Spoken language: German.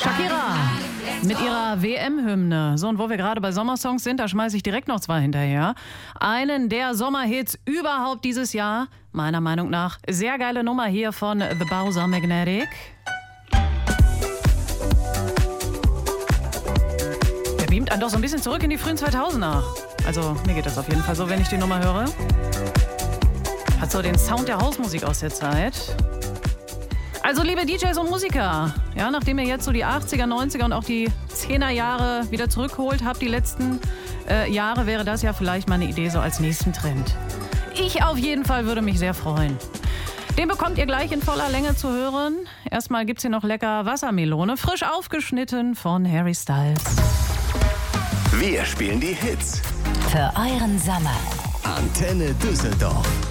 Shakira mit ihrer WM-Hymne. So, und wo wir gerade bei Sommersongs sind, da schmeiße ich direkt noch zwei hinterher. Einen der Sommerhits überhaupt dieses Jahr, meiner Meinung nach. Sehr geile Nummer hier von The Bowser Magnetic. Der beamt einen doch so ein bisschen zurück in die frühen 2000er. Also, mir geht das auf jeden Fall so, wenn ich die Nummer höre. Hat so den Sound der Hausmusik aus der Zeit. Also, liebe DJs und Musiker, ja, nachdem ihr jetzt so die 80er, 90er und auch die 10er Jahre wieder zurückholt habt, die letzten Jahre, wäre das ja vielleicht mal eine Idee so als nächsten Trend. Ich auf jeden Fall würde mich sehr freuen. Den bekommt ihr gleich in voller Länge zu hören. Erstmal gibt's hier noch lecker Wassermelone, frisch aufgeschnitten von Harry Styles. Wir spielen die Hits für euren Sommer. Antenne Düsseldorf.